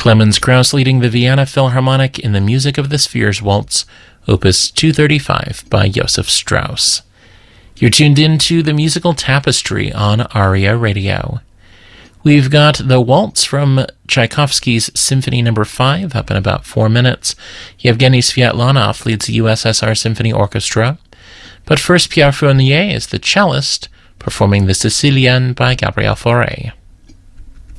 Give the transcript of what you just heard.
Clemens Krauss leading the Vienna Philharmonic in the Music of the Spheres Waltz, Opus 235 by Joseph Strauss. You're tuned into the Musical Tapestry on ARIA Radio. We've got the waltz from Tchaikovsky's Symphony No. 5 up in about 4 minutes. Yevgeny Sviatlanov leads the USSR Symphony Orchestra. But first, Pierre Fournier is the cellist, performing the Sicilienne by Gabriel Fauré.